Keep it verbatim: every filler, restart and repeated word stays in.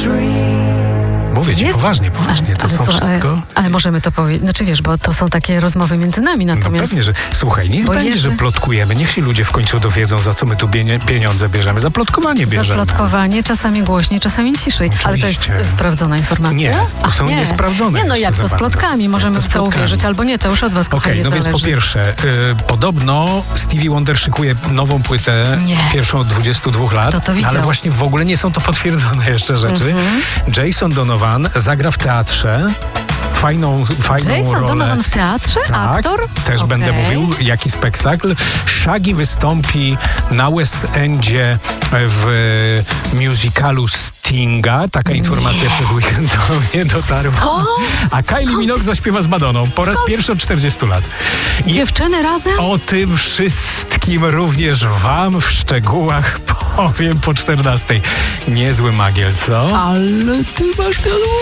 Mówię ci Jest? poważnie, poważnie. To ale, są ale, wszystko... Ale, ale możemy to powiedzieć. Znaczy wiesz, bo to są takie rozmowy między nami, No natomiast... pewnie, że... Słuchaj, niech Bo będzie, jeszcze- że plotkujemy. Niech się ludzie w końcu dowiedzą, za co my tu bienie- pieniądze bierzemy. Za plotkowanie bierzemy. Zaplotkowanie, czasami głośniej, czasami ciszej. Ale to jest Oczywiście. e, sprawdzona informacja? Nie, to Ach, są nie. niesprawdzone Nie, no jeszcze jak za to z bardzo. plotkami? Możemy Jak to z w to plotkami? uwierzyć albo nie, to już od was, Okej, kochanie, no więc zależy. po pierwsze, y, podobno Stevie Wonder szykuje nową płytę, Nie. pierwszą od dwudziestu dwóch lat, Kto to widział? ale właśnie w ogóle nie są to potwierdzone jeszcze rzeczy. Mhm. Jason Donovan zagra w teatrze fajną, fajną Jason rolę. Donovan w teatrze? Tak, Aktor? też Okej. będę mówił, jaki spektakl. Shaggy wystąpi na West Endzie w musicalu Stinga. Taka informacja przez weekend do mnie dotarła. Co? A Kylie Minogue zaśpiewa z Madoną po raz pierwszy od czterdziestu lat. I Dziewczyny razem? o tym wszystkim również wam w szczegółach powiem po czternastej. Niezły magiel, co? Ale ty masz wiadomo.